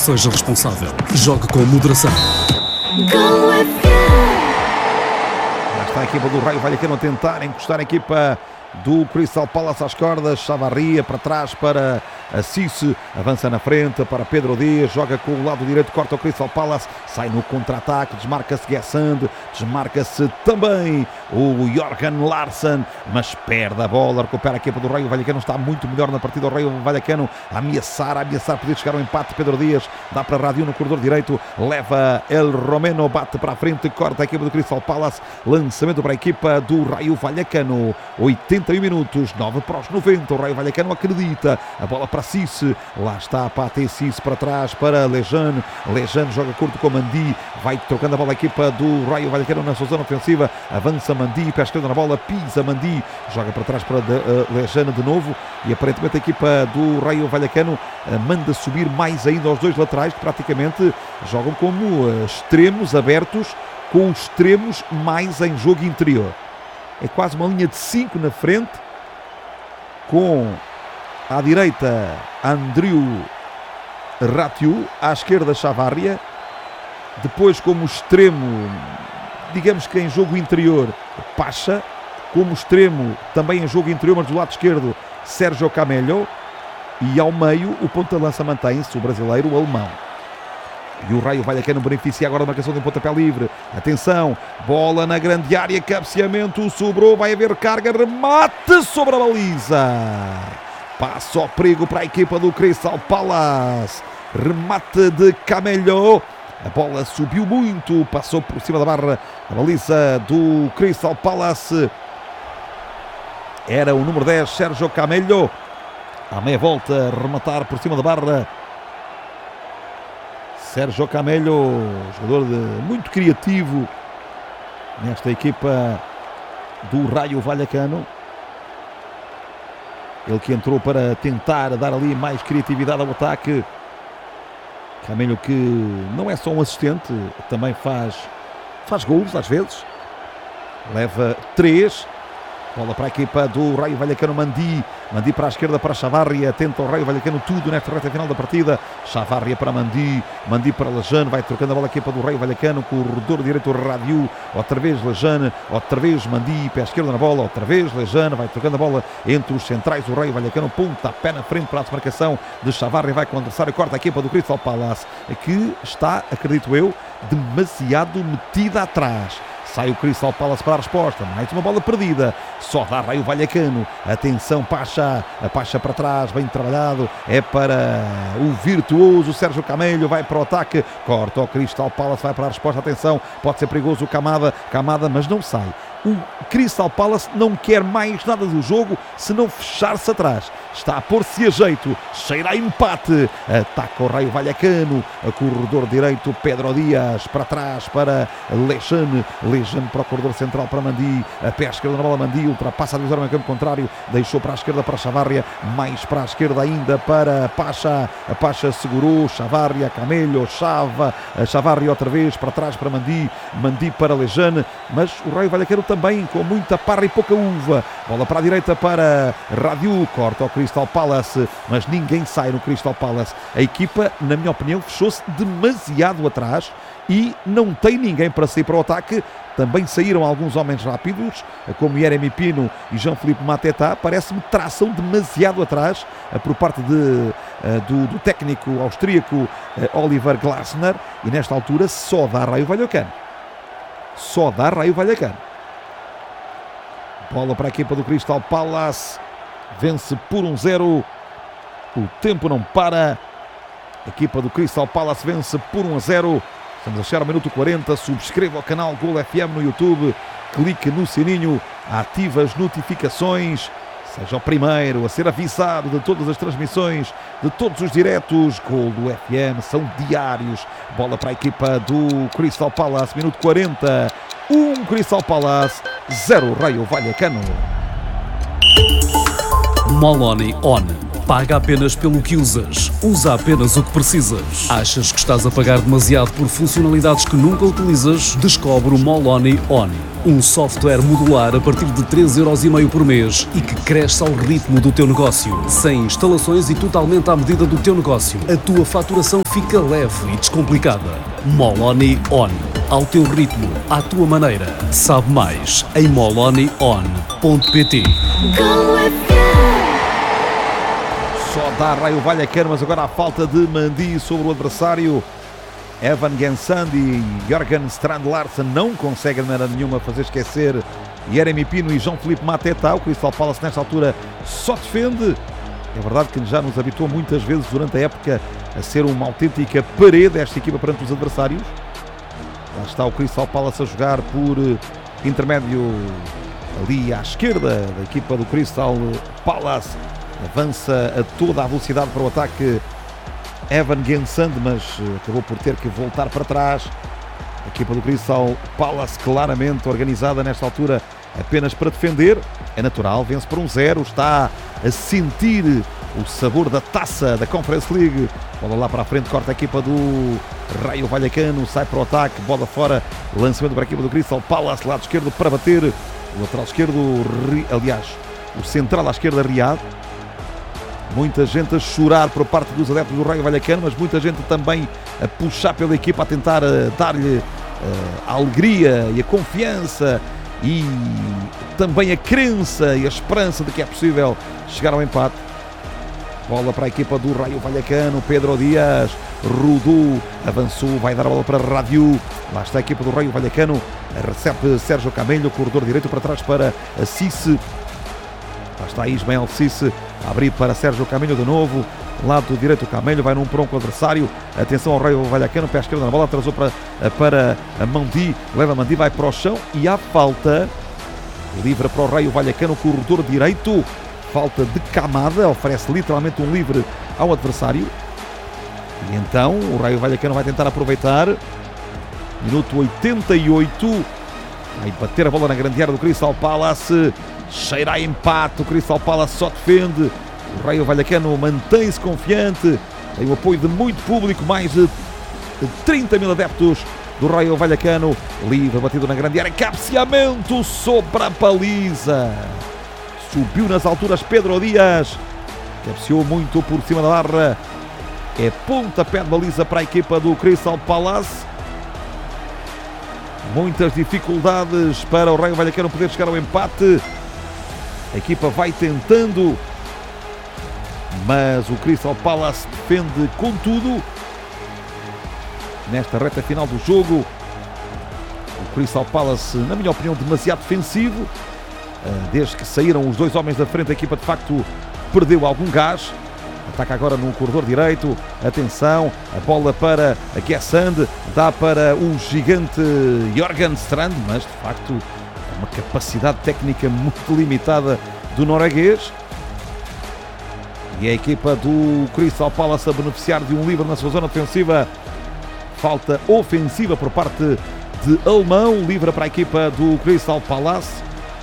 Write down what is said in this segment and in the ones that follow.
Seja responsável. Jogue com moderação. Já está a equipa do Raio Vallecano a tentar encostar a equipa do Crystal Palace às cordas. Chavarria para trás para Cisse, avança na frente para Pedro Dias, joga com o lado direito, corta o Crystal Palace, sai no contra-ataque, desmarca-se Guessand, desmarca-se também o Jorgen Larsson, mas perde a bola, recupera a equipa do Raio Vallecano, está muito melhor na partida. O Raio Vallecano a ameaçar, poder chegar ao empate. Pedro Dias dá para Radiu no corredor direito, leva El Romeno, bate para a frente, corta a equipa do Crystal Palace, lançamento para a equipa do Raio Vallecano. 81 minutos, 9 para os 90, o Raio Vallecano acredita, a bola para Cisse, lá está Pathé Cisse para trás para Lejeune joga curto com Mandi, vai trocando a bola a equipa do Raio Vallecano na sua zona ofensiva, avança Mandi, pé esquerdo na bola, pisa Mandi, joga para trás para Lejeune de novo, e aparentemente a equipa do Raio Vallecano manda subir mais ainda aos dois laterais, que praticamente jogam como extremos abertos, com os extremos mais em jogo interior. É quase uma linha de 5 na frente, com à direita Andriu Ratiu, à esquerda Chavarria, depois como extremo, digamos que em jogo interior, Pacha, como extremo também em jogo interior, mas do lado esquerdo Sérgio Camello, e ao meio o ponta de lança mantém-se o brasileiro, o alemão. E o Raio Vallecano beneficia agora da marcação de um pontapé livre. Atenção, bola na grande área, cabeceamento, sobrou, vai haver carga, remate sobre a baliza. Passa ao perigo para a equipa do Crystal Palace. Remate de Camello. A bola subiu muito, passou por cima da barra. A baliza do Crystal Palace era o número 10, Sérgio Camello. À meia volta, rematar por cima da barra. Sérgio Camello, jogador muito criativo nesta equipa do Raio Vallecano. Ele que entrou para tentar dar ali mais criatividade ao ataque. Camello que não é só um assistente, também faz golos às vezes. Leva 3. Bola para a equipa do Raio Vallecano, Mandi para a esquerda para Chavarria, tenta o Raio Vallecano tudo nesta reta final da partida. Chavarria para Mandi para Lejeune, vai trocando a bola a equipa do Raio Vallecano, corredor direito Radiu, outra vez Lejeune, outra vez Mandi, pé esquerdo na bola, outra vez Lejeune, vai trocando a bola entre os centrais do Raio Vallecano, ponta, pé na frente para a desmarcação de Chavarria, vai com o adversário, corta a equipa do Crystal Palace, que está, acredito eu, demasiado metida atrás. Sai o Crystal Palace para a resposta, mais uma bola perdida, só dá Raio Vallecano. Atenção, Pacha, a Pacha para trás, bem trabalhado, é para o virtuoso Sérgio Camello, vai para o ataque, corta o Crystal Palace, vai para a resposta, atenção, pode ser perigoso o Kamada, mas não sai. O Crystal Palace não quer mais nada do jogo senão fechar-se atrás. Está a pôr-se a jeito, cheira a empate. Ataca o Raio Vallecano, a corredor direito Pedro Dias, para trás para Lejeune para o corredor central para Mandi, a pé esquerda na bola Mandi, ultrapassa a divisória no campo contrário, deixou para a esquerda para Chavarria, mais para a esquerda ainda para Pacha, a Pacha segurou, Chavarria, Camello, Chavarria outra vez, para trás para Mandi para Lejeune, mas o Raio Vallecano também com muita parra e pouca uva. Bola para a direita para Radiu, corta o Crystal Palace, mas ninguém sai no Crystal Palace. A equipa, na minha opinião, fechou-se demasiado atrás e não tem ninguém para sair para o ataque. Também saíram alguns homens rápidos, como Yeremy Pino e Jean-Philippe Mateta. Parece-me tração demasiado atrás por parte do técnico austríaco Oliver Glasner, e nesta altura só dá Raio Vallecano. Bola para a equipa do Crystal Palace, vence por 1-0, o tempo não para, a equipa do Crystal Palace vence por 1-0, estamos a chegar ao minuto 40, subscreva o canal Gol FM no YouTube, clique no sininho, ative as notificações, seja o primeiro a ser avisado de todas as transmissões, de todos os diretos. Gol do FM são diários. Bola para a equipa do Crystal Palace, minuto 40, 1 Crystal Palace, 0 Raio Vallecano. Maloney On. Paga apenas pelo que usas. Usa apenas o que precisas. Achas que estás a pagar demasiado por funcionalidades que nunca utilizas? Descobre o Moloni On. Um software modular a partir de 3,5€ por mês e que cresce ao ritmo do teu negócio. Sem instalações e totalmente à medida do teu negócio. A tua faturação fica leve e descomplicada. Moloni On. Ao teu ritmo, à tua maneira. Sabe mais em molonion.pt. Só dá Raio Vallecano, mas agora a falta de Mandi sobre o adversário. Evan Gensand e Jørgen Strand Larsen não conseguem de maneira nenhuma fazer esquecer Yeremy Pino e João Felipe Mateta. O Crystal Palace nesta altura só defende. É verdade que já nos habituou muitas vezes durante a época a ser uma autêntica parede esta equipa perante os adversários. Lá está o Crystal Palace a jogar por intermédio ali à esquerda da equipa do Crystal Palace. Avança a toda a velocidade para o ataque Evan Gensand, mas acabou por ter que voltar para trás. A equipa do Crystal Palace claramente organizada nesta altura apenas para defender. É natural, vence por 1-0, está a sentir o sabor da taça da Conference League. Bola lá para a frente, corta a equipa do Raio Vallecano, sai para o ataque, bola fora, lançamento para a equipa do Crystal Palace, lado esquerdo para bater, o lateral esquerdo, aliás, o central à esquerda, Riad. Muita gente a chorar por parte dos adeptos do Raio Vallecano, mas muita gente também a puxar pela equipa, a tentar dar-lhe a alegria e a confiança e também a crença e a esperança de que é possível chegar ao empate. Bola para a equipa do Raio Vallecano, Pedro Dias, Rudu, avançou, vai dar a bola para Radiu. Lá está a equipa do Raio Vallecano, recebe Sérgio Camelho, corredor direito para trás para a Cisse. Lá está Ismael Cisse a abrir para Sérgio Camelho de novo. Lado direito o Camelho, vai num por um com o adversário. Atenção ao Raio Vallecano, pé esquerdo na bola, atrasou para a Mandi. Leva a Mandi, vai para o chão e há falta. Livre para o Raio Vallecano, corredor direito. Falta de Camada, oferece literalmente um livre ao adversário. E então o Raio Vallecano vai tentar aproveitar. Minuto 88. Vai bater a bola na grande área do Crystal Palace. Cheira a empate, o Crystal Palace só defende. O Raio Vallecano mantém-se confiante. Tem o apoio de muito público, mais de 30 mil adeptos do Raio Vallecano. Livre, batido na grande área, cabeceamento sobre a baliza. Subiu nas alturas Pedro Dias, cabeceou muito por cima da barra. É pontapé de baliza para a equipa do Crystal Palace. Muitas dificuldades para o Raio Vallecano poder chegar ao empate. A equipa vai tentando, mas o Crystal Palace defende com tudo. Nesta reta final do jogo, o Crystal Palace, na minha opinião, demasiado defensivo. Desde que saíram os dois homens da frente, a equipa de facto perdeu algum gás. Ataca agora no corredor direito. Atenção, a bola para a Gensand, dá para o gigante Jørgen Strand, mas de facto é uma capacidade técnica muito limitada do norueguês. E a equipa do Crystal Palace a beneficiar de um livre na sua zona defensiva. Falta ofensiva por parte de alemão, livre para a equipa do Crystal Palace.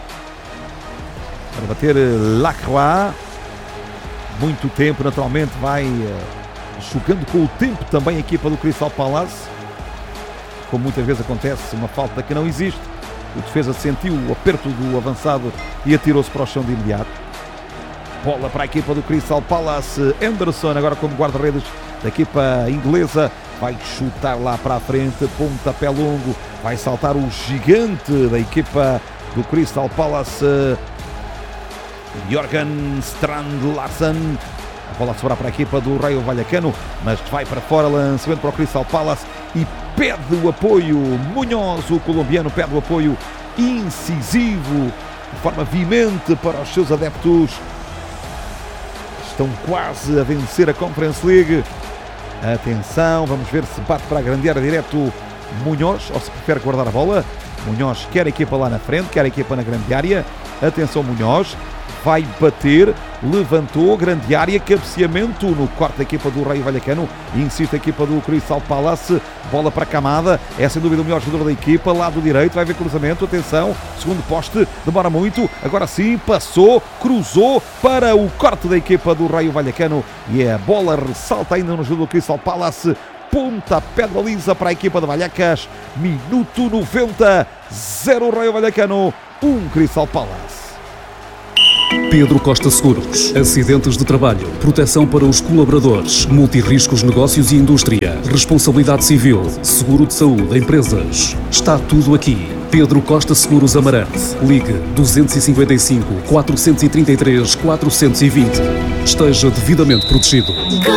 Para bater Lacroix. Muito tempo, naturalmente, vai jogando com o tempo também a equipa do Crystal Palace. Como muitas vezes acontece, uma falta que não existe. O defesa sentiu o aperto do avançado e atirou-se para o chão de imediato. Bola para a equipa do Crystal Palace. Anderson agora como guarda-redes da equipa inglesa. Vai chutar lá para a frente, pontapé longo. Vai saltar o gigante da equipa do Crystal Palace, Jørgen Strand Larsen. A bola a sobrar para a equipa do Raio Vallecano, mas vai para fora, lançamento para o Crystal Palace e pede o apoio. Munhoz, o colombiano, pede o apoio incisivo, de forma veemente para os seus adeptos. Estão quase a vencer a Conference League. Atenção, vamos ver se bate para a grande área direto Munhoz, ou se prefere guardar a bola. Munhoz quer a equipa lá na frente, quer a equipa na grande área. Atenção Munhoz, vai bater, levantou, grande área, cabeceamento no corte da equipa do Raio Vallecano, incita a equipa do Crystal Palace, bola para Camada, é sem dúvida o melhor jogador da equipa, lado direito, vai haver cruzamento, atenção, segundo poste, demora muito, agora sim, passou, cruzou para o corte da equipa do Raio Vallecano e a bola ressalta ainda no jogo do Crystal Palace, pontapé de baliza para a equipa de Vallecas, minuto 90, 0 Raio Vallecano, 1 Crystal Palace. Pedro Costa Seguros. Acidentes de trabalho, proteção para os colaboradores, multirriscos, negócios e indústria, responsabilidade civil, seguro de saúde, empresas. Está tudo aqui. Pedro Costa Seguros Amarante. Ligue 255 433 420. Esteja devidamente protegido.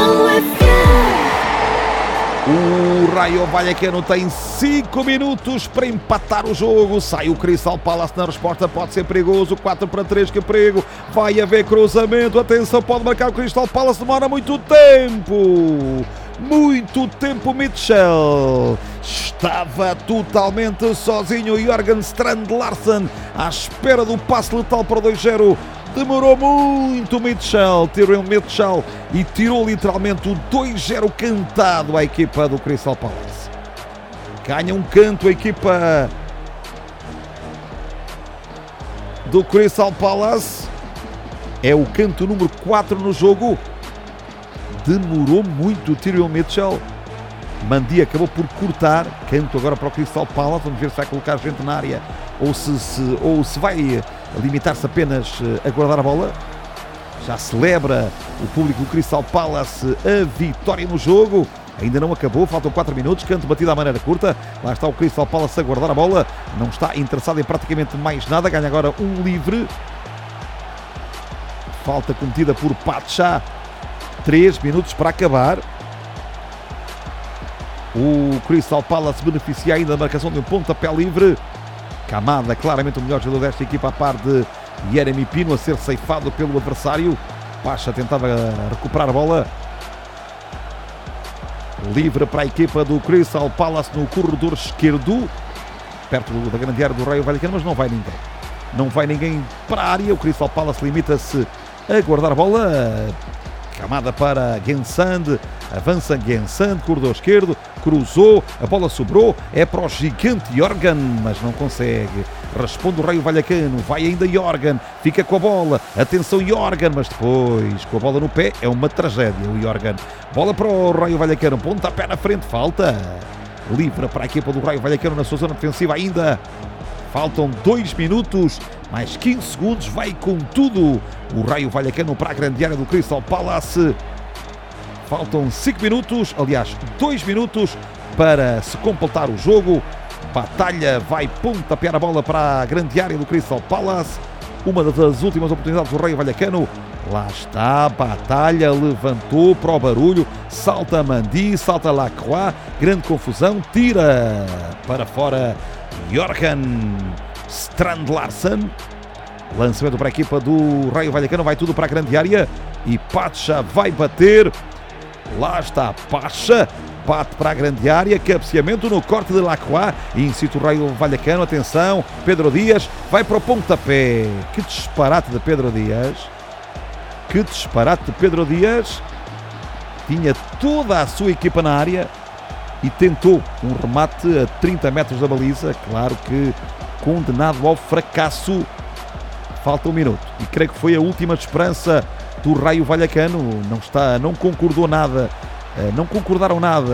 O Raio Vallecano tem 5 minutos para empatar o jogo. Sai o Crystal Palace na resposta, pode ser perigoso. 4-3, que perigo. Vai haver cruzamento, atenção, pode marcar o Crystal Palace, demora muito tempo. Muito tempo, Mitchell. Estava totalmente sozinho Jørgen Strand Larsen à espera do passe letal para o 2-0. Demorou muito Mitchell, tirou Mitchell e tirou literalmente o 2-0 cantado à equipa do Crystal Palace. Ganha um canto a equipa do Crystal Palace. É o canto número 4 no jogo. Demorou muito o Tyrion Mitchell. Mandi acabou por cortar. Canto agora para o Crystal Palace. Vamos ver se vai colocar gente na área ou se vai limitar-se apenas a guardar a bola. Já celebra o público do Crystal Palace a vitória no jogo. Ainda não acabou, faltam 4 minutos, canto batido à maneira curta. Lá está o Crystal Palace a guardar a bola. Não está interessado em praticamente mais nada. Ganha agora um livre. Falta cometida por Pacha. 3 minutos para acabar. O Crystal Palace beneficia ainda da marcação de um pontapé livre. Camada, claramente o melhor jogador desta equipa, a par de Yeremy Pino, a ser ceifado pelo adversário. Pacha tentava recuperar a bola. Livre para a equipa do Crystal Palace no corredor esquerdo, perto da grande área do Raio Vallecano, mas não vai ninguém. Não vai ninguém para a área. O Crystal Palace limita-se a guardar a bola. Camada para Gensand, avança Gensand, corredor esquerdo, cruzou, a bola sobrou, é para o gigante Jørgen, mas não consegue. Responde o Raio Vallecano, vai ainda Jørgen, fica com a bola, atenção Jørgen, mas depois com a bola no pé é uma tragédia o Jørgen. Bola para o Raio Vallecano, pontapé na frente, falta. Livre para a equipa do Raio Vallecano na sua zona defensiva ainda. Faltam 2 minutos, mais 15 segundos, vai com tudo o Raio Vallecano para a grande área do Crystal Palace. Faltam 5 minutos, aliás 2 minutos para se completar o jogo. Batalha vai pontapear a bola para a grande área do Crystal Palace. Uma das últimas oportunidades do Raio Vallecano. Lá está, Batalha, levantou para o barulho, salta Mandi, salta Lacroix, grande confusão, tira para fora Jørgen Strand Larsen. Lançamento para a equipa do Raio Vallecano, vai tudo para a grande área e Pacha vai bater. Lá está Pacha, bate para a grande área, cabeceamento no corte de Lacroix, incita o Raio Vallecano, atenção, Pedro Dias vai para o pontapé. Que disparate de Pedro Dias, que disparate de Pedro Dias. Tinha toda a sua equipa na área e tentou um remate a 30 metros da baliza, claro que condenado ao fracasso. Falta 1 minuto e creio que foi a última esperança do Raio Vallecano. Não concordou nada, não concordaram nada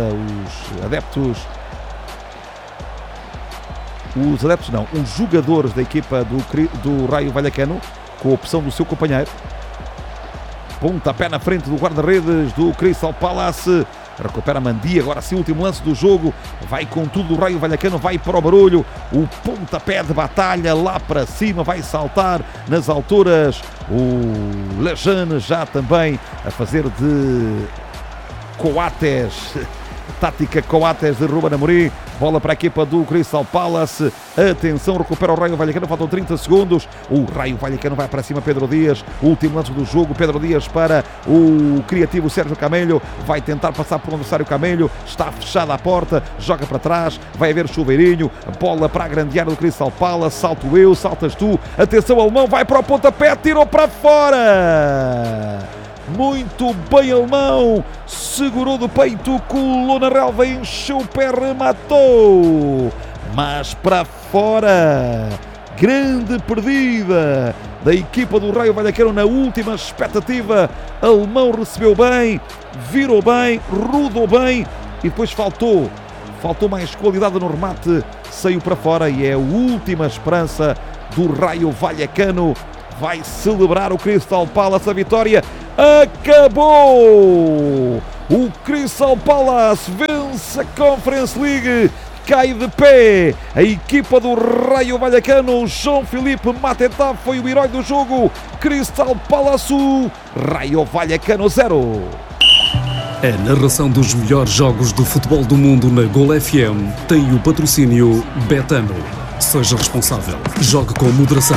os jogadores da equipa do Raio Vallecano com a opção do seu companheiro. Pontapé na frente do guarda-redes do Crystal Palace. Recupera Mandi, agora sim o último lance do jogo. Vai com tudo o Raio Vallecano, vai para o barulho. O pontapé de Batalha lá para cima, vai saltar nas alturas. O Lejeune já também a fazer de Coates tática Coates de Ruben Amorim. Bola para a equipa do Crystal Palace. Atenção, recupera o Raio Vallecano, faltam 30 segundos. O Raio Vallecano vai para cima, Pedro Dias. Último lance do jogo, Pedro Dias para o criativo Sérgio Camelho. Vai tentar passar por um adversário Camelho. Está fechada a porta, joga para trás. Vai haver chuveirinho. Bola para a grande área do Crystal Palace. Salto eu, saltas tu. Atenção, alemão, vai para o pontapé, tirou para fora. Muito bem, alemão, segurou do peito, colou na relva, encheu o pé, rematou, mas para fora. Grande perdida da equipa do Raio Vallecano na última expectativa. Alemão recebeu bem, virou bem, rodou bem e depois faltou mais qualidade no remate, saiu para fora e é a última esperança do Raio Vallecano. Vai celebrar o Crystal Palace a vitória. Acabou! O Crystal Palace vence a Conference League. Cai de pé a equipa do Raio Vallecano. João Filipe Mateta foi o herói do jogo. Crystal Palace 1, Raio Vallecano 0. A narração dos melhores jogos do futebol do mundo na Gol FM tem o patrocínio Betano. Seja responsável. Jogue com moderação.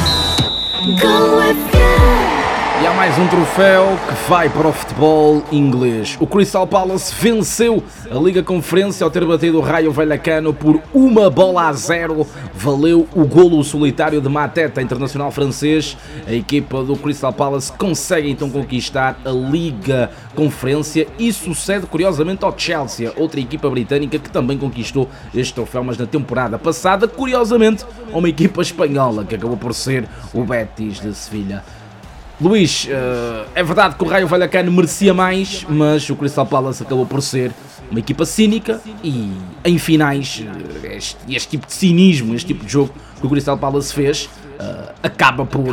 E há mais um troféu que vai para o futebol inglês. O Crystal Palace venceu a Liga Conferência ao ter batido o Raio Vallecano por 1-0. Valeu o golo solitário de Mateta, internacional francês. A equipa do Crystal Palace consegue então conquistar a Liga Conferência e sucede curiosamente ao Chelsea, outra equipa britânica que também conquistou este troféu, mas na temporada passada, curiosamente, a uma equipa espanhola que acabou por ser o Betis de Sevilha. Luís, é verdade que o Raio Vallecano merecia mais, mas o Crystal Palace acabou por ser uma equipa cínica e em finais este tipo de cinismo, este tipo de jogo que o Crystal Palace fez acaba por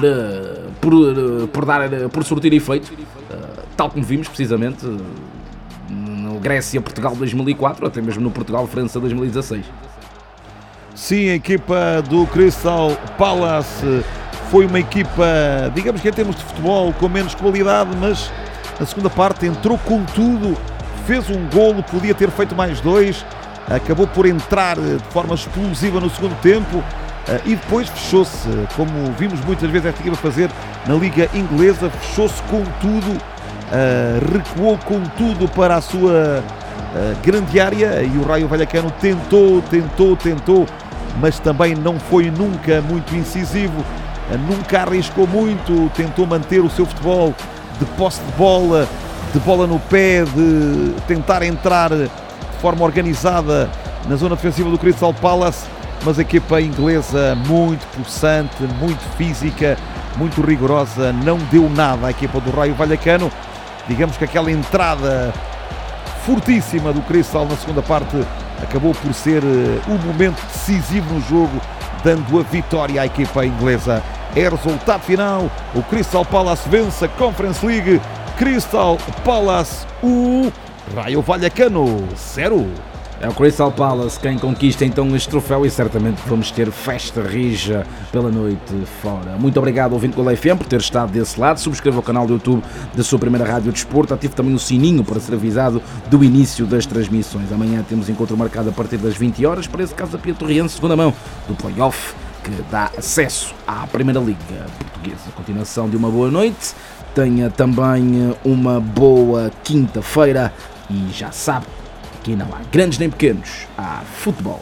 surtir efeito, tal como vimos precisamente no Grécia-Portugal 2004, até mesmo no Portugal-França 2016. Sim, a equipa do Crystal Palace foi uma equipa, digamos que em termos de futebol, com menos qualidade, mas na segunda parte entrou com tudo, fez um golo, podia ter feito mais dois, acabou por entrar de forma explosiva no segundo tempo e depois fechou-se, como vimos muitas vezes esta equipa fazer na Liga Inglesa, fechou-se com tudo, recuou com tudo para a sua grande área e o Raio Vallecano tentou, mas também não foi nunca muito incisivo. Nunca arriscou muito, tentou manter o seu futebol de posse de bola no pé, de tentar entrar de forma organizada na zona defensiva do Crystal Palace, mas a equipa inglesa muito possante, muito física, muito rigorosa, não deu nada à equipa do Raio Vallecano. Digamos que aquela entrada fortíssima do Crystal na segunda parte acabou por ser o momento decisivo no jogo, dando a vitória à equipa inglesa. É resultado final, o Crystal Palace vence a Conference League. Crystal Palace 1, Raio Vallecano 0. É o Crystal Palace quem conquista então este troféu e certamente vamos ter festa rija pela noite fora. Muito obrigado, ouvinte Gol FM, por ter estado desse lado. Subscreva o canal do YouTube da sua primeira rádio de desporto. Ative também o sininho para ser avisado do início das transmissões. Amanhã temos encontro marcado a partir das 20 horas para esse Casa Pia Torriense, segunda mão do play-off, que dá acesso à Primeira Liga Portuguesa. A continuação de uma boa noite, tenha também uma boa quinta-feira e já sabe, aqui não há grandes nem pequenos, há futebol.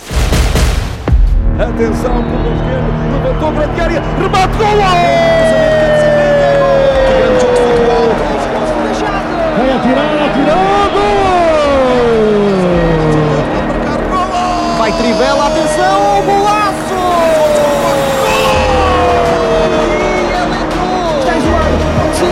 Atenção, com o esquerdo, levantou para a área, remate, gol! Vai atirar, gol! Vai Trivela,